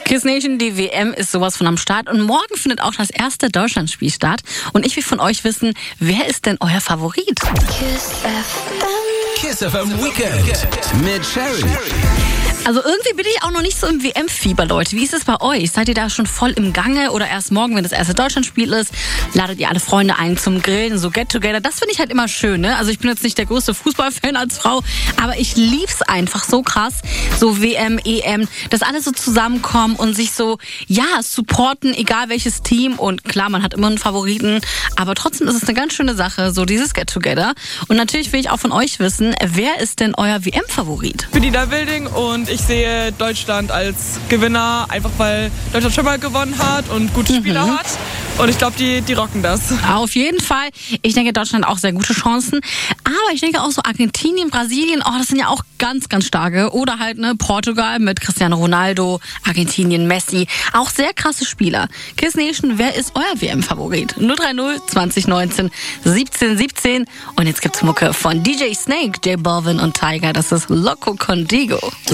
Kiss Nation, die WM ist sowas von am Start und morgen findet auch das erste Deutschlandspiel statt. Und ich will von euch wissen, wer ist denn euer Favorit? Kiss FM Weekend mit Sherry. Also irgendwie bin ich auch noch nicht so im WM-Fieber, Leute. Wie ist es bei euch? Seid ihr da schon voll im Gange oder erst morgen, wenn das erste Deutschlandspiel ist? Ladet ihr alle Freunde ein zum Grillen, so Get-Together? Das finde ich halt immer schön, ne? Also ich bin jetzt nicht der größte Fußballfan als Frau, aber ich lieb's einfach so krass. So WM, EM, dass alle so zusammenkommen und sich so, ja, supporten, egal welches Team. Und klar, man hat immer einen Favoriten, aber trotzdem ist es eine ganz schöne Sache, so dieses Get-Together. Und natürlich will ich auch von euch wissen, wer ist denn euer WM-Favorit? Für die Wilding und ich sehe Deutschland als Gewinner, einfach weil Deutschland schon mal gewonnen hat und gute Spieler hat. Und ich glaube, die rocken das. Auf jeden Fall. Ich denke, Deutschland hat auch sehr gute Chancen. Aber ich denke auch so Argentinien, Brasilien, das sind ja auch ganz, ganz starke. Oder halt Portugal mit Cristiano Ronaldo, Argentinien, Messi. Auch sehr krasse Spieler. Kiss Nation, wer ist euer WM-Favorit? 030 2019 17 17. Und jetzt gibt's Mucke von DJ Snake, J Balvin und Tiger. Das ist Loco Contigo.